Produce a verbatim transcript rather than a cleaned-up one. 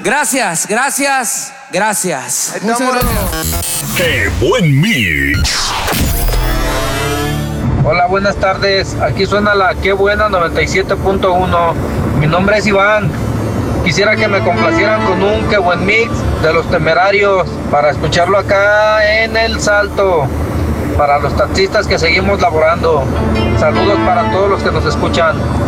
Gracias, gracias, gracias. Muchas gracias. ¡Qué buen mix! Hola, buenas tardes. Aquí suena la Qué Buena noventa y siete punto uno. Mi nombre es Iván. Quisiera que me complacieran con un Qué Buen Mix de Los Temerarios para escucharlo acá en El Salto. Para los taxistas que seguimos laborando. Saludos para todos los que nos escuchan.